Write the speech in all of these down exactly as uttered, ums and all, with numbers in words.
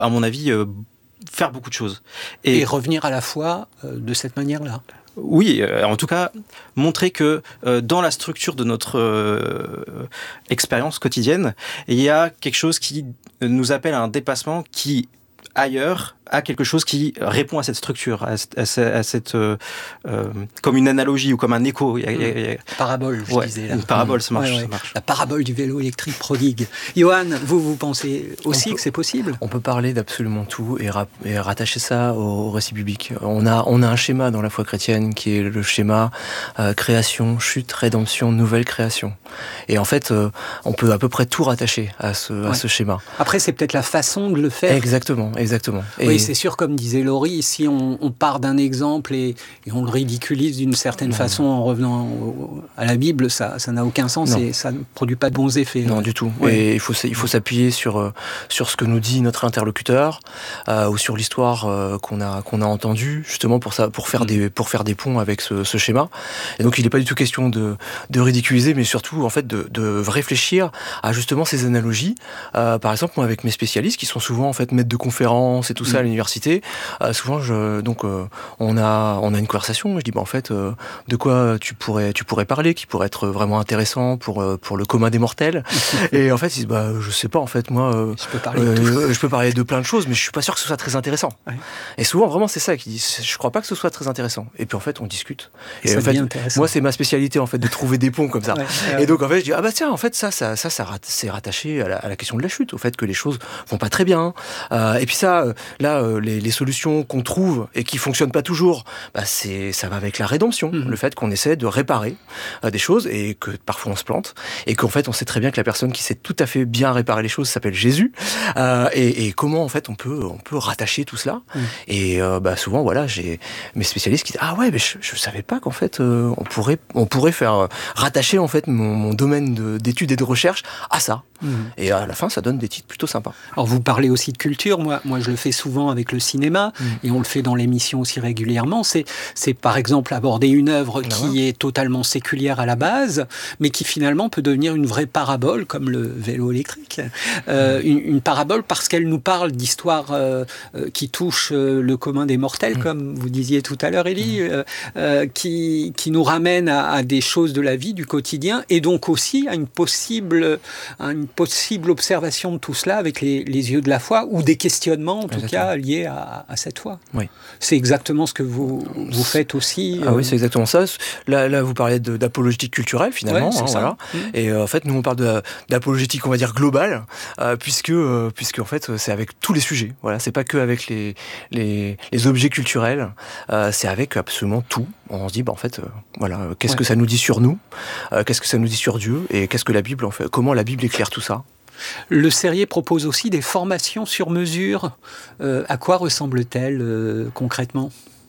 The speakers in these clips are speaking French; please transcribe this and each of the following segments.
à mon avis, euh, faire beaucoup de choses. Et, et revenir à la foi euh, de cette manière-là. Oui, euh, en tout cas, montrer que euh, dans la structure de notre euh, expérience quotidienne, il y a quelque chose qui nous appelle à un dépassement qui, ailleurs, a quelque chose qui répond à cette structure, à, à, à cette euh, euh, comme une analogie ou comme un écho. Il y a, il y a... Parabole, je ouais, disais là. Une parabole, ça marche, ouais, ouais. ça marche. La parabole du vélo électrique prodigue. Johan, vous, vous pensez aussi peut, que c'est possible ? On peut parler d'absolument tout et, ra- et rattacher ça au, au récit biblique. On a, on a un schéma dans la foi chrétienne qui est le schéma euh, création, chute, rédemption, nouvelle création. Et en fait, euh, on peut à peu près tout rattacher à ce, ouais. à ce schéma. Après, c'est peut-être la façon de le faire. Exactement, exactement. Et oui, c'est sûr, comme disait Laurie, si on, on part d'un exemple et, et on le ridiculise d'une certaine non, façon en revenant au, à la Bible, ça, ça n'a aucun sens non. et ça ne produit pas de bons effets. Non, ouais. du tout. Ouais. Et il faut, il faut s'appuyer sur, sur ce que nous dit notre interlocuteur euh, ou sur l'histoire euh, qu'on a, qu'on a entendue, justement pour, ça, pour, faire, mmh. des, pour faire des ponts avec ce, ce schéma. Et donc, il n'est pas du tout question de, de ridiculiser, mais surtout, en fait, de, de réfléchir à justement ces analogies. Euh, par exemple, moi, avec mes spécialistes, qui sont souvent, en fait, maîtres de conférences et tout mmh. ça à l'université, Euh, souvent, je, donc, euh, on a, on a une conversation. Je dis, bah, en fait, euh, de quoi tu pourrais, tu pourrais parler, qui pourrait être vraiment intéressant pour, euh, pour le commun des mortels. Et en fait, ils disent, bah, je sais pas. En fait, moi, euh, je peux parler, euh, de je peux parler de plein de choses, mais je suis pas sûr que ce soit très intéressant. Ouais. Et souvent, vraiment, c'est ça qu'ils disent. Je crois pas que ce soit très intéressant. Et puis, en fait, on discute. Et, et en fait, intéressant. moi, c'est ma spécialité, en fait, de trouver des ponts comme ça. Ouais, ouais, et ouais. donc, en fait, je dis, ah bah tiens, en fait, ça, ça, ça, ça, c'est rattaché à la, à la question de la chute, au fait que les choses vont pas très bien. Euh, et puis ça, là, les, les solutions qu'on trouve et qui fonctionnent pas toujours, bah c'est, ça va avec la rédemption, mmh. le fait qu'on essaie de réparer euh, des choses et que parfois on se plante et qu'en fait on sait très bien que la personne qui sait tout à fait bien réparer les choses s'appelle Jésus euh, et, et comment en fait on peut on peut rattacher tout cela mmh. et euh, bah souvent voilà j'ai mes spécialistes qui disent ah ouais mais je, je savais pas qu'en fait euh, on pourrait on pourrait faire rattacher en fait mon, mon domaine de, d'études et de recherche à ça mmh. et à la fin ça donne des titres plutôt sympas. Alors vous parlez aussi de culture, moi moi je le fais souvent avec le cinéma mmh. et on le fait dans l'émission aussi régulièrement, c'est, c'est par exemple aborder une œuvre qui ouais. est totalement séculière à la base, mais qui finalement peut devenir une vraie parabole, comme le vélo électrique. Euh, mmh. une, une parabole parce qu'elle nous parle d'histoires euh, euh, qui touchent euh, le commun des mortels, mmh. comme vous disiez tout à l'heure, Élie, mmh. euh, euh, qui, qui nous ramène à, à des choses de la vie, du quotidien, et donc aussi à une possible, à une possible observation de tout cela avec les, les yeux de la foi, ou des questionnements, en tout exactement. Cas, liés à, à cette foi. Oui. C'est exactement ce que vous, vous faites aussi. Ah euh... oui, c'est exactement ça. Là, là vous parlez de, d'apologétique culturelle, finalement. Ouais, c'est hein, ça. Voilà. Mmh. Et euh, en fait, nous, on parle de, d'apologétique, on va dire, globale, euh, puisque, euh, puisque, en fait, c'est avec tous les sujets. Voilà, c'est pas que avec les, les, les objets culturels, euh, c'est avec absolument tout. On se dit, bah, en fait, euh, voilà, qu'est-ce ouais. que ça nous dit sur nous, euh, qu'est-ce que ça nous dit sur Dieu, et qu'est-ce que la Bible, en fait, comment la Bible éclaire tout ça. Le Serrier propose aussi des formations sur mesure. Euh, à quoi ressemble-t-elle euh, concrètement ?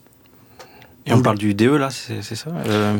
Et on parle du D E là, c'est, c'est ça euh,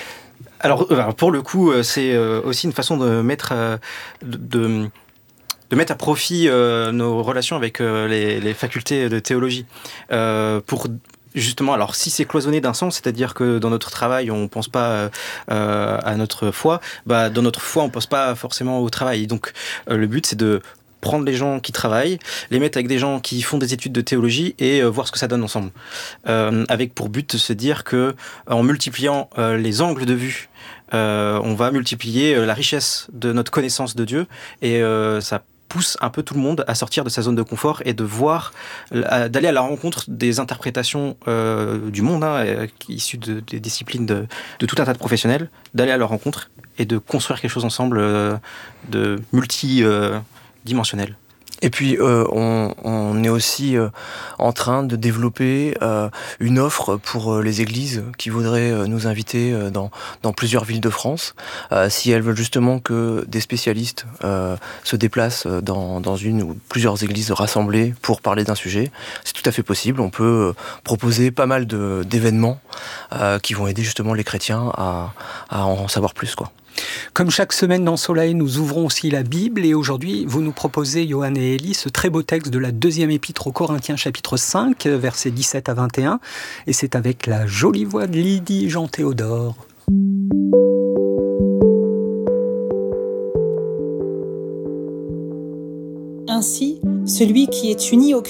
alors, alors, pour le coup, c'est aussi une façon de mettre, de, de, de mettre à profit euh, nos relations avec euh, les, les facultés de théologie. Euh, pour Justement, alors si c'est cloisonné d'un sens, c'est-à-dire que dans notre travail, on ne pense pas euh, à notre foi, bah, dans notre foi, on ne pense pas forcément au travail. Donc, euh, le but, c'est de prendre les gens qui travaillent, les mettre avec des gens qui font des études de théologie et euh, voir ce que ça donne ensemble. Euh, avec pour but de se dire que en multipliant euh, les angles de vue, euh, on va multiplier euh, la richesse de notre connaissance de Dieu et euh, ça pousse un peu tout le monde à sortir de sa zone de confort et de voir, d'aller à la rencontre des interprétations euh, du monde, hein, issues de, des disciplines de, de tout un tas de professionnels, d'aller à leur rencontre et de construire quelque chose ensemble euh, de multidimensionnel. Euh, Et puis, euh, on, on est aussi euh, en train de développer euh, une offre pour euh, les églises qui voudraient euh, nous inviter euh, dans, dans plusieurs villes de France. Euh, si elles veulent justement que des spécialistes euh, se déplacent dans, dans une ou plusieurs églises rassemblées pour parler d'un sujet, c'est tout à fait possible. On peut euh, proposer pas mal de, d'événements euh, qui vont aider justement les chrétiens à, à en savoir plus, quoi. Comme chaque semaine dans Soleil, nous ouvrons aussi la Bible et aujourd'hui, vous nous proposez, Johan et Élie, ce très beau texte de la deuxième épître aux Corinthiens, chapitre cinq, versets dix-sept à vingt et un. Et c'est avec la jolie voix de Lydie Jean-Théodore. Ainsi, celui qui est uni au